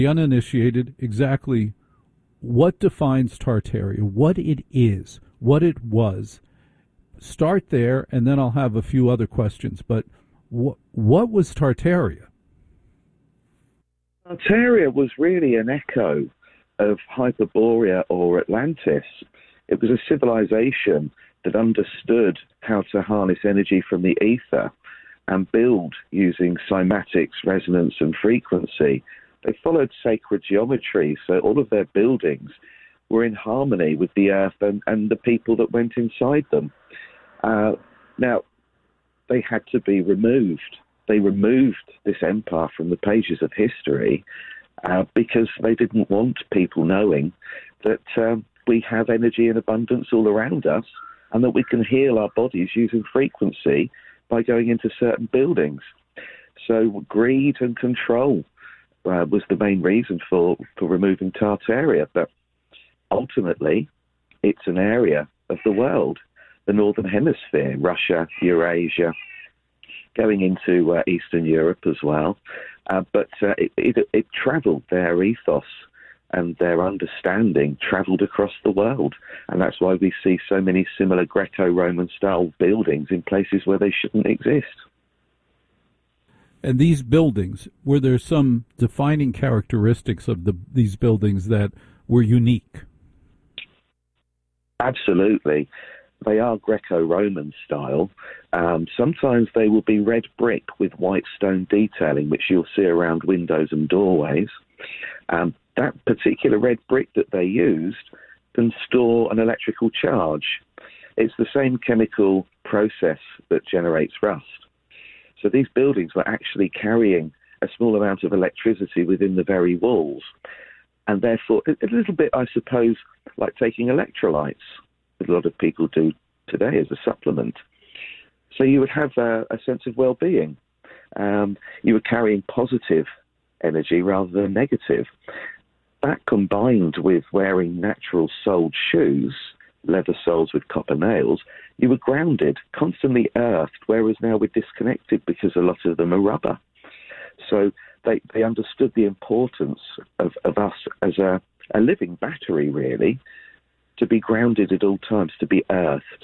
The uninitiated, exactly what defines Tartaria, what it is, what it was. Start there, and then I'll have a few other questions. But what was Tartaria? Tartaria was really an echo of Hyperborea or Atlantis. It was a civilization that understood how to harness energy from the ether and build using cymatics, resonance, and frequency. They followed sacred geometry, so all of their buildings were in harmony with the earth and the people that went inside them. Now, they had to be removed. They removed this empire from the pages of history because they didn't want people knowing that we have energy in abundance all around us and that we can heal our bodies using frequency by going into certain buildings. So greed and control was the main reason for removing Tartaria. But ultimately, it's an area of the world, the Northern Hemisphere, Russia, Eurasia, going into Eastern Europe as well. But it travelled, their ethos and their understanding travelled across the world. And that's why we see so many similar Greco-Roman style buildings in places where they shouldn't exist. And these buildings, were there some defining characteristics of these buildings that were unique? Absolutely. They are Greco-Roman style. Sometimes they will be red brick with white stone detailing, which you'll see around windows and doorways. That particular red brick that they used can store an electrical charge. It's the same chemical process that generates rust. So these buildings were actually carrying a small amount of electricity within the very walls. And therefore, a little bit, I suppose, like taking electrolytes, that a lot of people do today as a supplement. So you would have a sense of well-being. You were carrying positive energy rather than negative. That combined with wearing natural-soled shoes, leather soles with copper nails, you were grounded, constantly earthed, whereas now we're disconnected because a lot of them are rubber. So they understood the importance of us as a living battery, really, to be grounded at all times, to be earthed.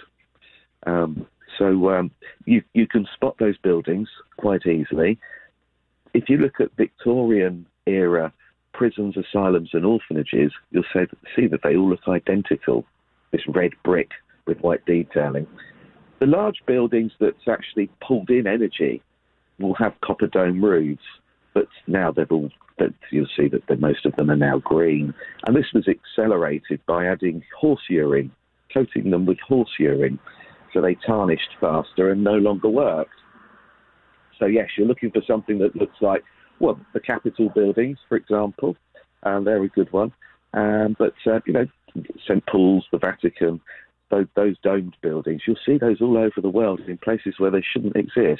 So you can spot those buildings quite easily. If you look at Victorian-era prisons, asylums, and orphanages, you'll see that they all look identical, this red brick with white detailing. The large buildings that's actually pulled in energy will have copper dome roofs, but now you'll see that most of them are now green. And this was accelerated by adding horse urine, coating them with horse urine, so they tarnished faster and no longer worked. So yes, you're looking for something that looks like, well, the Capitol buildings, for example, they're a good one. But St. Paul's, the Vatican, those domed buildings, you'll see those all over the world in places where they shouldn't exist.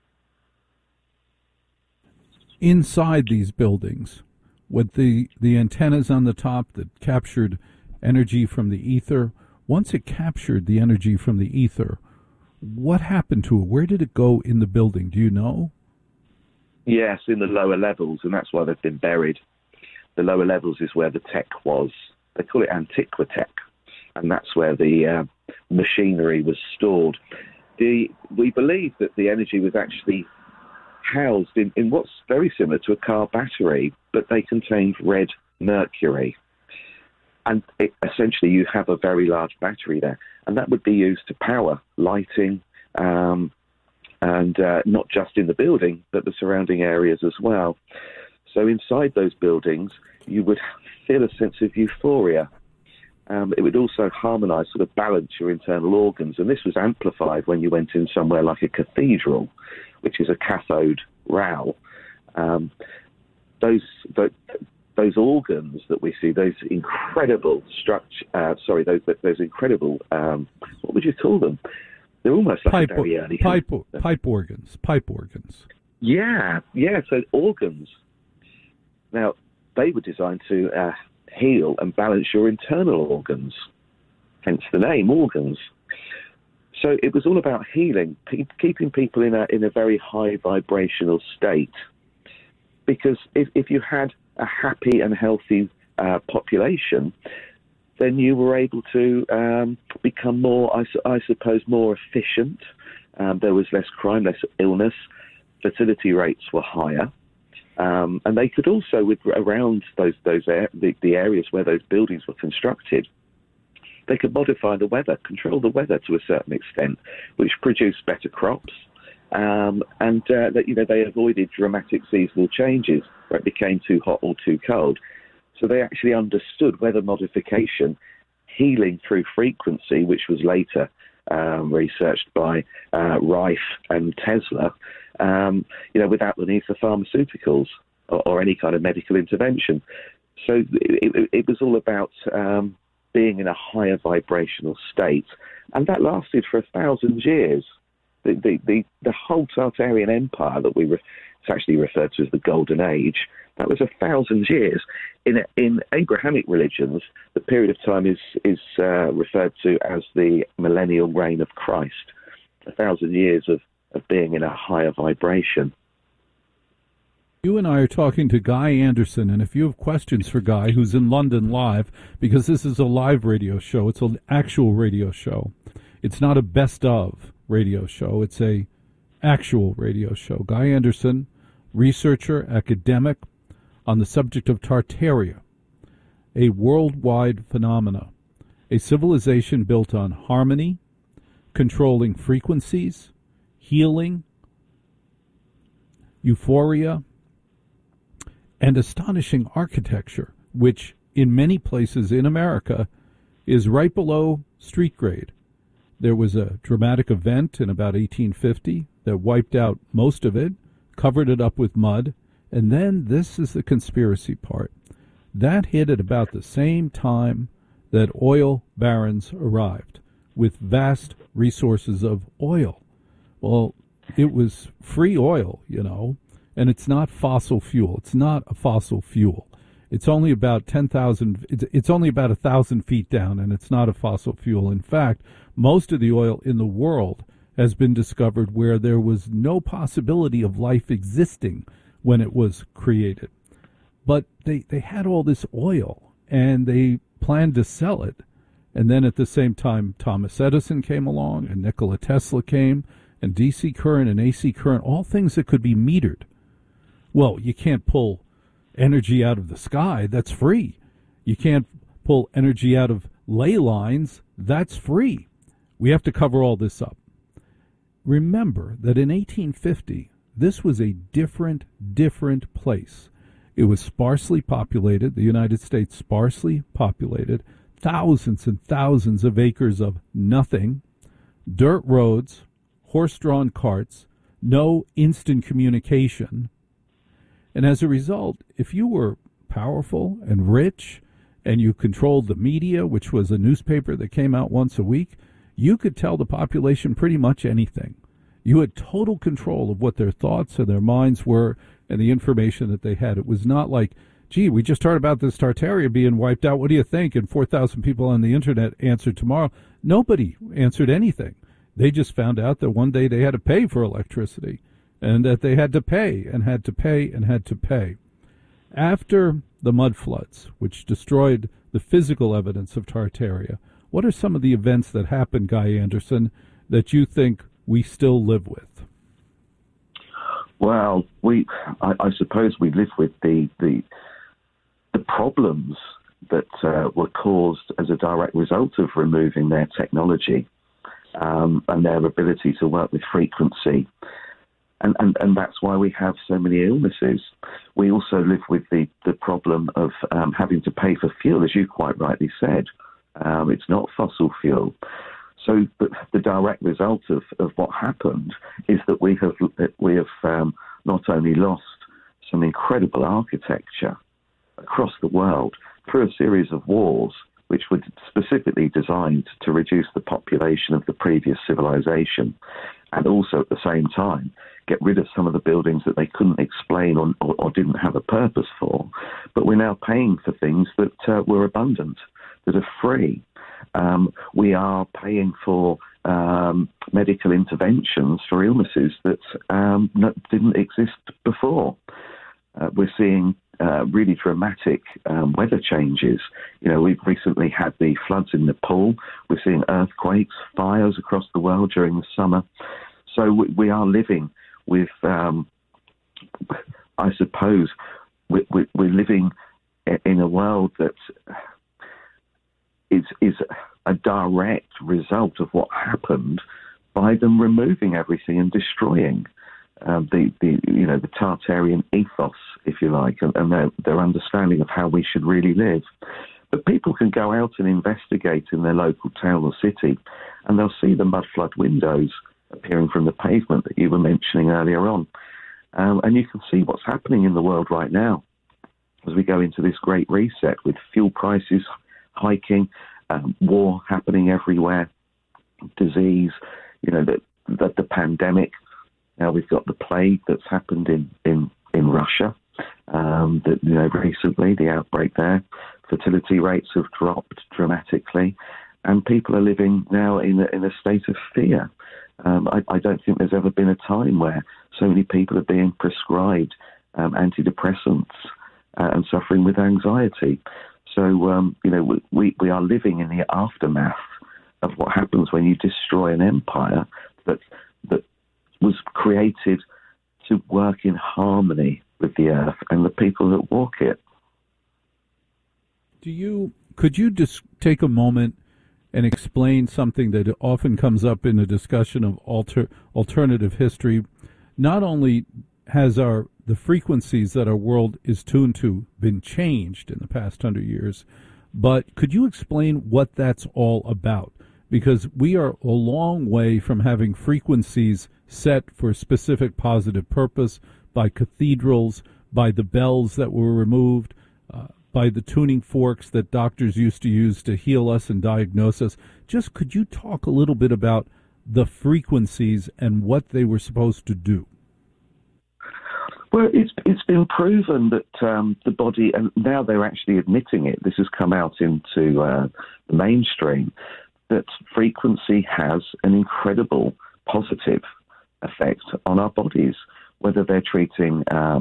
Inside these buildings, with the antennas on the top that captured energy from the ether, once it captured the energy from the ether, what happened to it? Where did it go in the building? Do you know? Yes, in the lower levels, and that's why they've been buried. The lower levels is where the tech was. They call it Antiquitech, and that's where the machinery was stored. We believe that the energy was actually housed in what's very similar to a car battery, but they contained red mercury. And essentially you have a very large battery there, and that would be used to power lighting, and not just in the building, but the surrounding areas as well. So inside those buildings, you would feel a sense of euphoria. It would also harmonise, sort of balance your internal organs. And this was amplified when you went in somewhere like a cathedral, which is a cathode ray. Those organs that we see, those incredible those incredible, what would you call them? They're almost like a very early... Pipe organs. Yeah, so organs. Now, they were designed to heal and balance your internal organs, hence the name, organs. So it was all about healing, keeping people in a very high vibrational state. Because if you had a happy and healthy population, then you were able to become more, I suppose, more efficient. There was less crime, less illness. Fertility rates were higher. And they could also, around the areas where those buildings were constructed, they could modify the weather, control the weather to a certain extent, which produced better crops. They avoided dramatic seasonal changes where it became too hot or too cold. So they actually understood weather modification, healing through frequency, which was later researched by Rife and Tesla, without the need for pharmaceuticals or any kind of medical intervention. So it was all about being in a higher vibrational state, and that lasted for 1,000 years. The whole Tartarian Empire that it's actually referred to as the Golden Age, that was 1,000 years. In Abrahamic religions, the period of time is referred to as the millennial reign of Christ, 1,000 years of being in a higher vibration. You and I are talking to Guy Anderson, and if you have questions for Guy, who's in London live, because this is a live radio show, it's an actual radio show. It's not a best of radio show, it's a actual radio show. Guy Anderson, researcher, academic, on the subject of Tartaria, a worldwide phenomena, a civilization built on harmony, controlling frequencies, healing, euphoria, and astonishing architecture, which in many places in America is right below street grade. There was a dramatic event in about 1850 that wiped out most of it, covered it up with mud, and then this is the conspiracy part. That hit at about the same time that oil barons arrived with vast resources of oil. Well, it was free oil, and it's not fossil fuel. It's not a fossil fuel. It's only about 10,000. It's only about 1,000 feet down, and it's not a fossil fuel. In fact, most of the oil in the world has been discovered where there was no possibility of life existing when it was created. But they had all this oil, and they planned to sell it. And then at the same time, Thomas Edison came along, and Nikola Tesla came, and DC current and AC current, all things that could be metered. Well, you can't pull energy out of the sky. That's free. You can't pull energy out of ley lines. That's free. We have to cover all this up. Remember that in 1850, this was a different place. It was sparsely populated, the United States sparsely populated, thousands and thousands of acres of nothing, dirt roads, horse-drawn carts, no instant communication. And as a result, if you were powerful and rich and you controlled the media, which was a newspaper that came out once a week, you could tell the population pretty much anything. You had total control of what their thoughts and their minds were and the information that they had. It was not like, gee, we just heard about this Tartaria being wiped out. What do you think? And 4,000 people on the internet answered tomorrow. Nobody answered anything. They just found out that one day they had to pay for electricity and that they had to pay and had to pay and had to pay. After the mud floods, which destroyed the physical evidence of Tartaria, what are some of the events that happened, Guy Anderson, that you think we still live with? Well, I suppose we live with the problems that were caused as a direct result of removing their technology and their ability to work with frequency. And that's why we have so many illnesses. We also live with the problem of having to pay for fuel, as you quite rightly said. It's not fossil fuel. So the direct result of what happened is that we have not only lost some incredible architecture across the world through a series of wars, which were specifically designed to reduce the population of the previous civilization, and also at the same time get rid of some of the buildings that they couldn't explain or didn't have a purpose for. But we're now paying for things that were abundant, that are free. We are paying for medical interventions for illnesses that didn't exist before. We're seeing really dramatic weather changes. We've recently had the floods in Nepal. We're seeing earthquakes, fires across the world during the summer. So we are living with, I suppose, we're living in a world that is a direct result of what happened by them removing everything and destroying the Tartarian ethos, if you like, and their understanding of how we should really live. But people can go out and investigate in their local town or city, and they'll see the mud flood windows appearing from the pavement that you were mentioning earlier on. And you can see what's happening in the world right now as we go into this great reset with fuel prices hiking, war happening everywhere, disease, the pandemic. Now we've got the plague that's happened in Russia. Recently the outbreak there, fertility rates have dropped dramatically, and people are living now in a state of fear. I don't think there's ever been a time where so many people are being prescribed antidepressants and suffering with anxiety. So, we are living in the aftermath of what happens when you destroy an empire that was created to work in harmony with the earth and the people that walk it. Could you just take a moment and explain something that often comes up in a discussion of alternative history? Not only has the frequencies that our world is tuned to been changed in the past 100 years, but could you explain what that's all about? Because we are a long way from having frequencies set for a specific positive purpose by cathedrals, by the bells that were removed, by the tuning forks that doctors used to use to heal us and diagnose us. Just could you talk a little bit about the frequencies and what they were supposed to do? Well, it's been proven that the body, and now they're actually admitting it, this has come out into the mainstream, that frequency has an incredible positive effect on our bodies, whether they're treating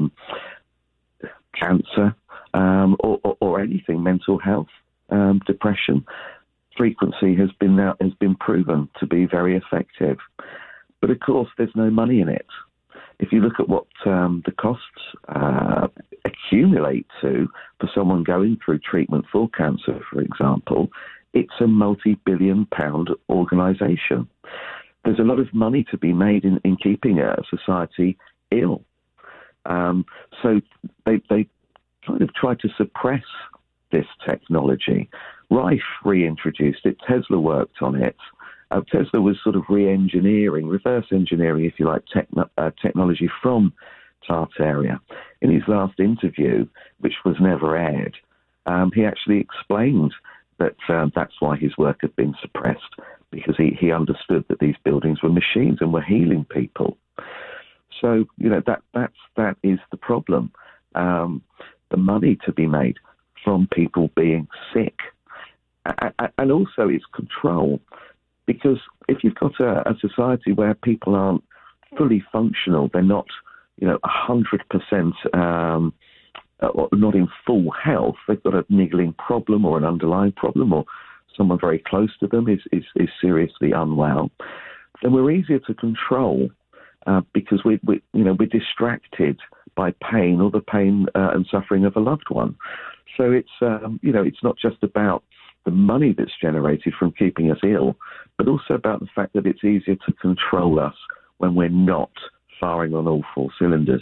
cancer or anything, mental health, depression. Frequency has been proven to be very effective. But of course, there's no money in it. If you look at what the costs accumulate to for someone going through treatment for cancer, for example, it's a multi-billion-pound organisation. There's a lot of money to be made in keeping a society ill. So they kind of try to suppress this technology. Rife reintroduced it. Tesla worked on it. Tesla was sort of re-engineering, reverse engineering, if you like, technology from Tartaria. In his last interview, which was never aired, he actually explained that that's why his work had been suppressed, because he understood that these buildings were machines and were healing people. So, that is the problem. The money to be made from people being sick. And also it's control. Because if you've got a society where people aren't fully functional, they're not, 100% not in full health, they've got a niggling problem or an underlying problem, or someone very close to them is seriously unwell, then we're easier to control because we're distracted by pain or the pain and suffering of a loved one. So it's not just about the money that's generated from keeping us ill, but also about the fact that it's easier to control us when we're not firing on all four cylinders.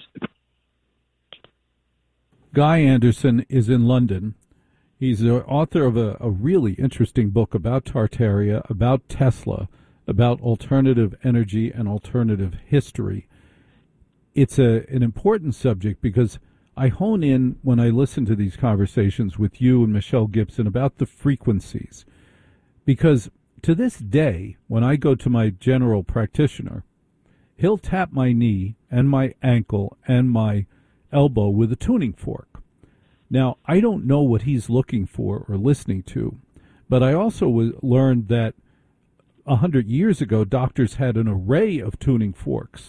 Guy Anderson is in London. He's the author of a really interesting book about Tartaria, about Tesla, about alternative energy and alternative history. It's an important subject because I hone in when I listen to these conversations with you and Michelle Gibson about the frequencies. Because to this day, when I go to my general practitioner, he'll tap my knee and my ankle and my elbow with a tuning fork. Now, I don't know what he's looking for or listening to, but I also learned that 100 years ago, doctors had an array of tuning forks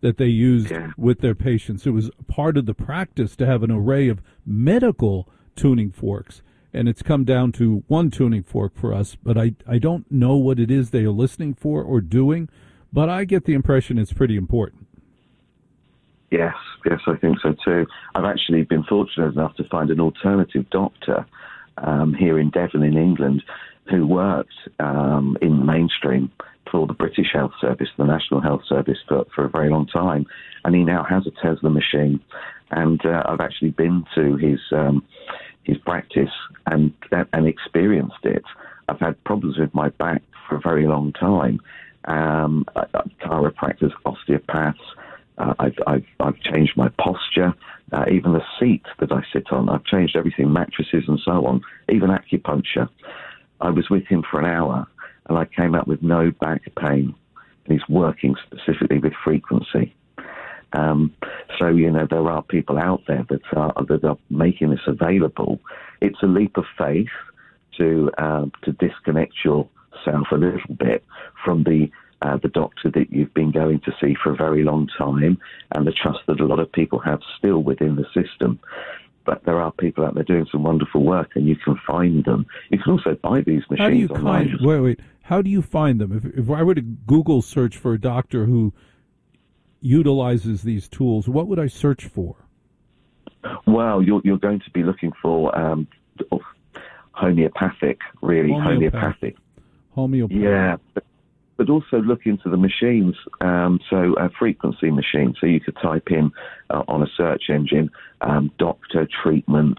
that they used Yeah. with their patients. It was part of the practice to have an array of medical tuning forks, and it's come down to one tuning fork for us, but I don't know what it is they are listening for or doing, but I get the impression it's pretty important. Yes, I think so too. I've actually been fortunate enough to find an alternative doctor here in Devon in England who worked in mainstream for the British Health Service, the National Health Service, for a very long time. And he now has a Tesla machine. And I've actually been to his practice and experienced it. I've had problems with my back for a very long time. Chiropractors, osteopaths. I've changed my posture, even the seat that I sit on. I've changed everything, mattresses and so on, even acupuncture. I was with him for an hour, and I came out with no back pain. And he's working specifically with frequency. So, there are people out there that are making this available. It's a leap of faith to disconnect yourself a little bit from the doctor that you've been going to see for a very long time, and the trust that a lot of people have still within the system. But there are people out there doing some wonderful work, and you can find them. You can also buy these machines online. Wait. How do you find them? If I were to Google search for a doctor who utilizes these tools, what would I search for? Well, you're going to be looking for homeopathic, really homeopathic. Yeah. But also look into the machines, so a frequency machine. So you could type in on a search engine, doctor, treatment,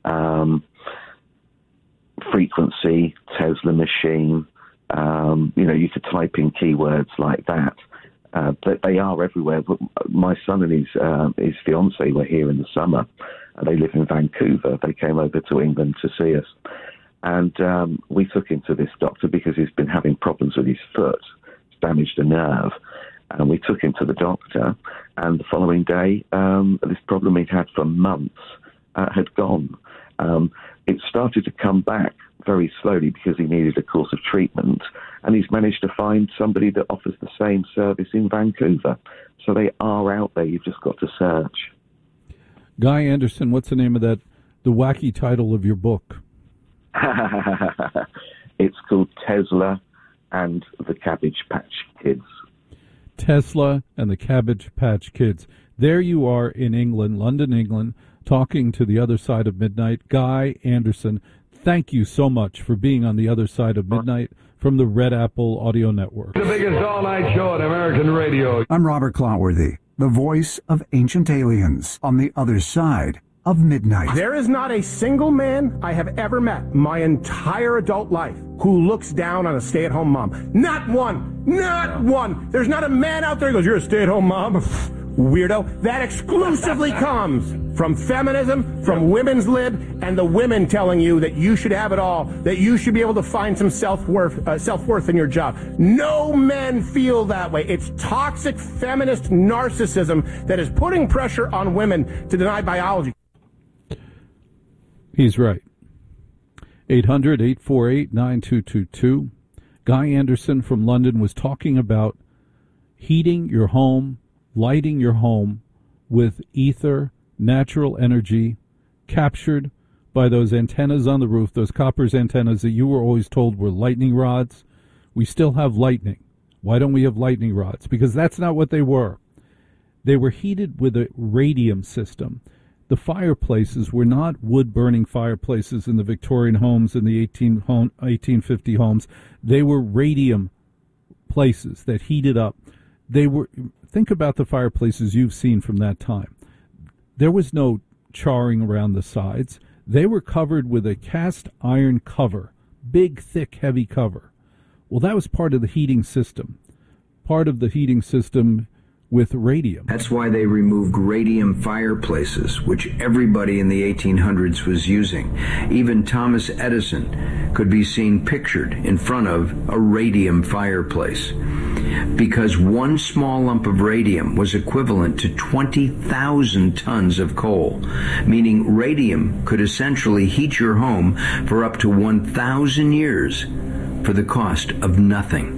frequency, Tesla machine. You could type in keywords like that. But they are everywhere. But my son and his fiancée were here in the summer. They live in Vancouver. They came over to England to see us. And we took him to this doctor because he's been having problems with his foot. He's damaged a nerve. And we took him to the doctor. And the following day, this problem he'd had for months had gone. It started to come back very slowly because he needed a course of treatment. And he's managed to find somebody that offers the same service in Vancouver. So they are out there. You've just got to search. Guy Anderson, what's the name of the wacky title of your book? It's called Tesla and the Cabbage Patch Kids. Tesla and the Cabbage Patch Kids. There you are in England, London, England, talking to the other side of midnight. Guy Anderson, thank you so much for being on the other side of midnight from the Red Apple Audio Network. The biggest all-night show on American radio. I'm Robert Clotworthy, the voice of Ancient Aliens on the other side of midnight. There is not a single man I have ever met my entire adult life who looks down on a stay-at-home mom. Not one. Not one. There's not a man out there who goes, "You're a stay-at-home mom." Weirdo. That exclusively comes from feminism, from women's lib, and the women telling you that you should have it all, that you should be able to find some self-worth in your job. No men feel that way. It's toxic feminist narcissism that is putting pressure on women to deny biology. He's right. 800-848-9222. Guy Anderson from London was talking about heating your home, lighting your home with ether, natural energy, captured by those antennas on the roof, those copper antennas that you were always told were lightning rods. We still have lightning. Why don't we have lightning rods? Because that's not what they were. They were heated with a radium system. The fireplaces were not wood-burning fireplaces in the Victorian homes in the 1850 homes. They were radium places that heated up. Think about the fireplaces you've seen from that time. There was no charring around the sides. They were covered with a cast iron cover, big, thick, heavy cover. Well, that was part of the heating system. Part of the heating system with radium. That's why they removed radium fireplaces, which everybody in the 1800s was using. Even Thomas Edison could be seen pictured in front of a radium fireplace, because one small lump of radium was equivalent to 20,000 tons of coal, meaning radium could essentially heat your home for up to 1,000 years for the cost of nothing.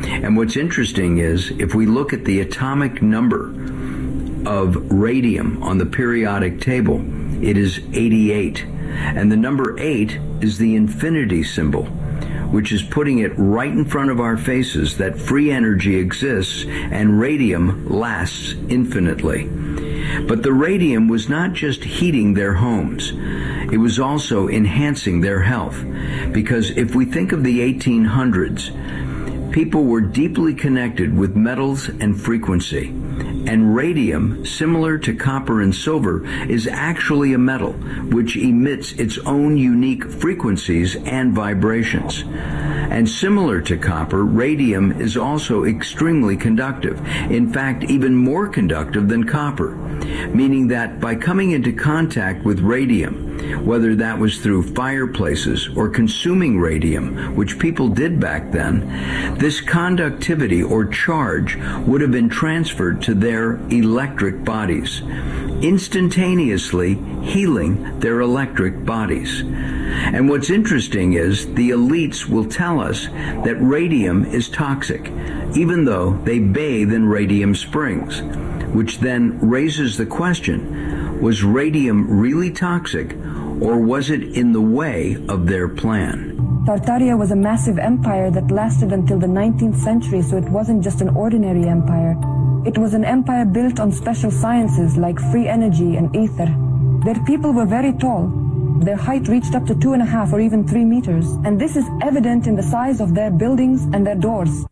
And what's interesting is if we look at the atomic number of radium on the periodic table, it is 88. And the number 8 is the infinity symbol, which is putting it right in front of our faces that free energy exists and radium lasts infinitely. But the radium was not just heating their homes, it was also enhancing their health. Because if we think of the 1800s, people were deeply connected with metals and frequency. And radium, similar to copper and silver, is actually a metal which emits its own unique frequencies and vibrations. And similar to copper, radium is also extremely conductive. In fact, even more conductive than copper. Meaning that by coming into contact with radium, whether that was through fireplaces or consuming radium, which people did back then, this conductivity or charge would have been transferred to their electric bodies, instantaneously healing their electric bodies. And what's interesting is the elites will tell us that radium is toxic, even though they bathe in radium springs, which then raises the question, was radium really toxic, or was it in the way of their plan? Tartaria was a massive empire that lasted until the 19th century, so it wasn't just an ordinary empire. It was an empire built on special sciences like free energy and ether. Their people were very tall. Their height reached up to 2.5 or even 3 meters, and this is evident in the size of their buildings and their doors.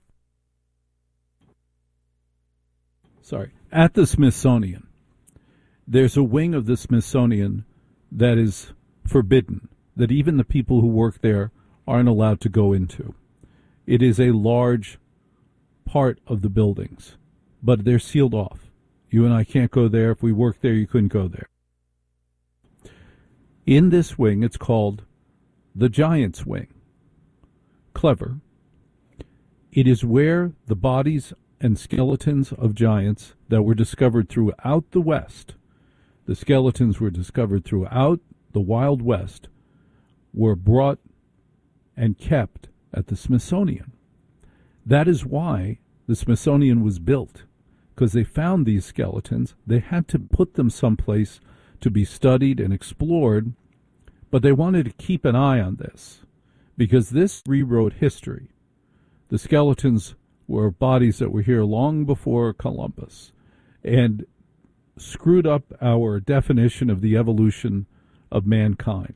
At the Smithsonian, there's a wing of the Smithsonian that is forbidden, that even the people who work there aren't allowed to go into. It is a large part of the buildings, but they're sealed off. You and I can't go there. If we worked there, you couldn't go there. In this wing, it's called the Giants Wing. Clever. It is where the bodies and skeletons of giants that were discovered throughout the West, the skeletons were discovered throughout the Wild West, were brought and kept at the Smithsonian. That is why the Smithsonian was built, because they found these skeletons. They had to put them someplace to be studied and explored, but they wanted to keep an eye on this, because this rewrote history. The skeletons were bodies that were here long before Columbus and screwed up our definition of the evolution of mankind.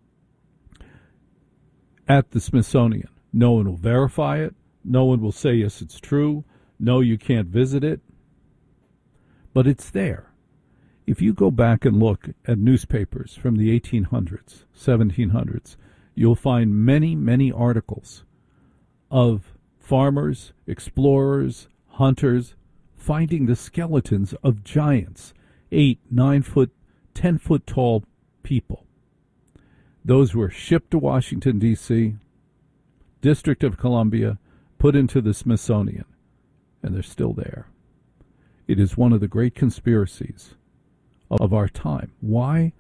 At the Smithsonian, no one will verify it. No one will say, yes, it's true. No, you can't visit it. But it's there. If you go back and look at newspapers from the 1800s, 1700s, you'll find many, many articles of farmers, explorers, hunters, finding the skeletons of giants, 8, 9 foot, 10 foot tall people. Those were shipped to Washington, D.C., District of Columbia, put into the Smithsonian, and they're still there. It is one of the great conspiracies of our time. Why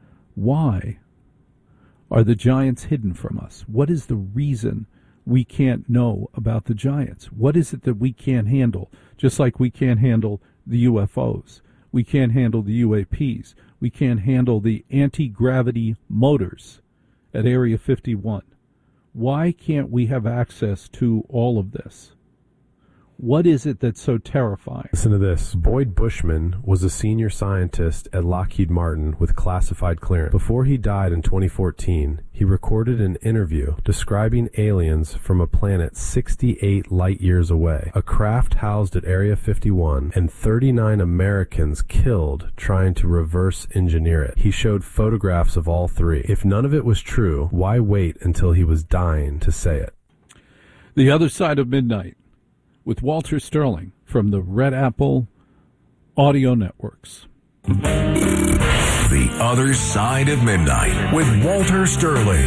are the giants hidden from us? What is the reason we can't know about the giants? What is it that we can't handle? Just like we can't handle the UFOs. We can't handle the UAPs. We can't handle the anti-gravity motors at Area 51. Why can't we have access to all of this? What is it that's so terrifying? Listen to this. Boyd Bushman was a senior scientist at Lockheed Martin with classified clearance. Before he died in 2014, he recorded an interview describing aliens from a planet 68 light years away, a craft housed at Area 51, and 39 Americans killed trying to reverse engineer it. He showed photographs of all three. If none of it was true, why wait until he was dying to say it? The Other Side of Midnight, with Walter Sterling from the Red Apple Audio Networks. The Other Side of Midnight with Walter Sterling.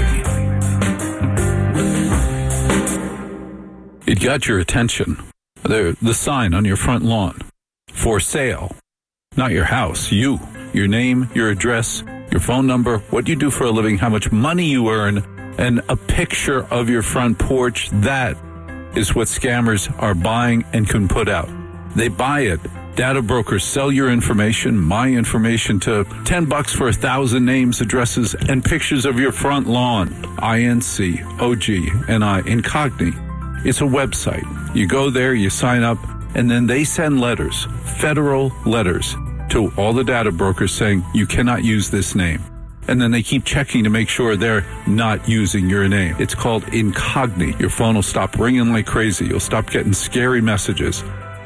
It got your attention. The sign on your front lawn. For sale. Not your house, you. Your name, your address, your phone number, what you do for a living, how much money you earn, and a picture of your front porch. That is what scammers are buying and can put out. They buy it. Data brokers sell your information, my information, to $10 for 1,000 names, addresses, and pictures of your front lawn. INCOGNI, Incogni. It's a website. You go there, you sign up, and then they send letters, federal letters, to all the data brokers saying you cannot use this name. And then they keep checking to make sure they're not using your name. It's called Incogni. Your phone will stop ringing like crazy. You'll stop getting scary messages.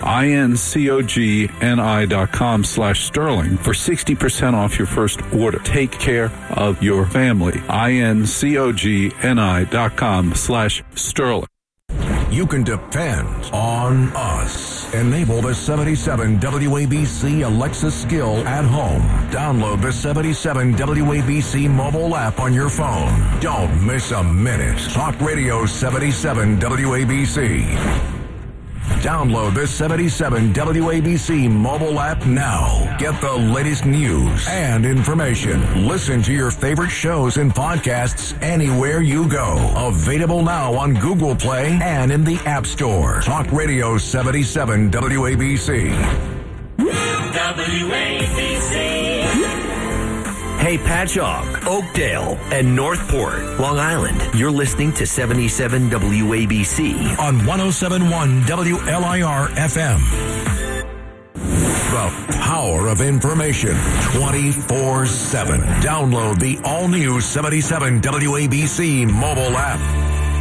INCOGNI.com/Sterling for 60% off your first order. Take care of your family. INCOGNI.com/Sterling. You can depend on us. Enable the 77 WABC Alexa skill at home. Download the 77 WABC mobile app on your phone. Don't miss a minute. Talk Radio 77 WABC. Download the 77 WABC mobile app now. Get the latest news and information. Listen to your favorite shows and podcasts anywhere you go. Available now on Google Play and in the App Store. Talk Radio 77 WABC. WABC. Hey, Patchogue, Oakdale, and Northport, Long Island. You're listening to 77 WABC on 107.1 WLIR FM. The power of information 24/7. Download the all-new 77 WABC mobile app.